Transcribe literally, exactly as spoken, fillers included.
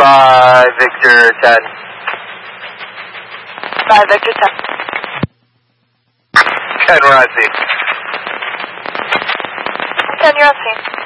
five, Victor ten. five, Victor ten. ten, we're on scene. ten, you're on scene.